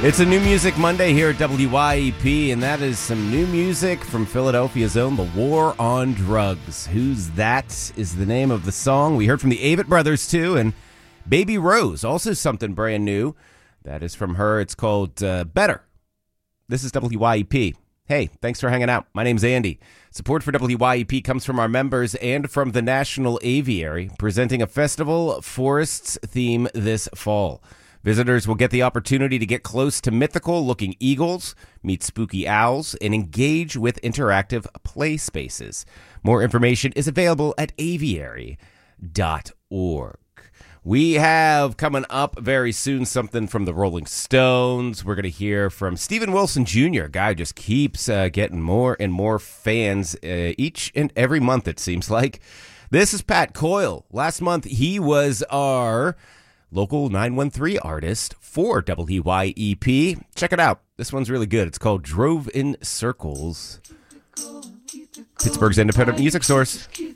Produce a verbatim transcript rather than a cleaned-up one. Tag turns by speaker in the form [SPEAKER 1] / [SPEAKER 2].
[SPEAKER 1] It's a New Music Monday here at W Y E P, and that is some new music from Philadelphia's own The War on Drugs. Who's That is the name of the song. We heard from the Avett Brothers, too, and Baby Rose, also something brand new. That is from her. It's called uh, Better. This is W Y E P. Hey, thanks for hanging out. My name's Andy. Support for W Y E P comes from our members and from the National Aviary, presenting a festival forests theme this fall. Visitors will get the opportunity to get close to mythical-looking eagles, meet spooky owls, and engage with interactive play spaces. More information is available at aviary dot org. We have coming up very soon something from the Rolling Stones. We're going to hear from Steven Wilson Junior Guy who just keeps uh, getting more and more fans uh, each and every month, it seems like. This is Pat Coyle. Last month, he was our local nine one three artist for W Y E P. Check it out. This one's really good. It's called Drove in Circles. Pittsburgh's independent music source.